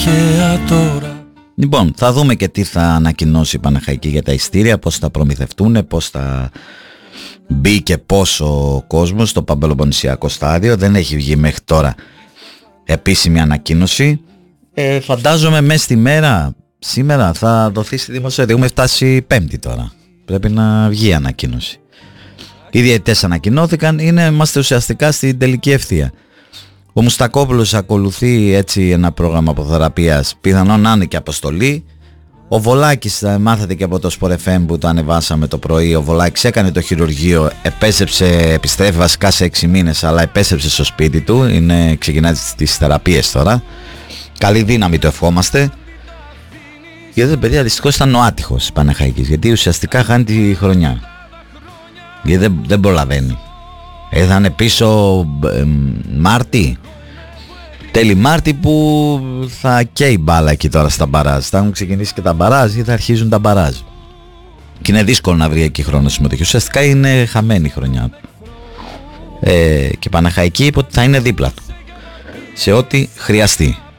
Λοιπόν, θα δούμε και τι θα ανακοινώσει η Παναχαϊκή για τα ειστήρια, πώς θα προμηθευτούν, πώς θα μπει και πόσο κόσμος στο Παμπελοποννησιακό στάδιο. Δεν έχει βγει μέχρι τώρα επίσημη ανακοίνωση. Φαντάζομαι μέσα στη μέρα, σήμερα θα δοθεί στη δημοσιότητα. Έχουμε φτάσει Πέμπτη τώρα. Πρέπει να βγει η ανακοίνωση. Οι διαιτητές ανακοινώθηκαν, είμαστε ουσιαστικά στην τελική ευθεία. Ο Μουστακόπουλος ακολουθεί έτσι ένα πρόγραμμα αποθεραπείας, πιθανόν να είναι και αποστολή. Ο Βολάκης, μάθατε και από το Sport FM που το ανεβάσαμε το πρωί, ο Βολάκης έκανε το χειρουργείο, επιστρέφει βασικά σε 6 μήνες, αλλά επέστρεψε στο σπίτι του, ξεκινάει τις θεραπείες τώρα. Καλή δύναμη, το ευχόμαστε. Γιατί το παιδί δυστυχώς ήταν ο άτυχος της Παναχαϊκής, γιατί ουσιαστικά χάνει τη χρονιά. Γιατί δεν προλαβαίνει. Θα είναι πίσω Μάρτι, τέλη Μάρτι, που θα καίει μπάλα εκεί τώρα στα μπαράζ. Θα έχουν ξεκινήσει και τα μπαράζ ή θα αρχίζουν τα μπαράζ. Και είναι δύσκολο να βρει εκεί χρόνο συμμετοχή. Ουσιαστικά είναι χαμένη η χρονιά του. Και η Παναχαϊκή είπε ότι θα είναι δίπλα του σε ό,τι χρειαστεί.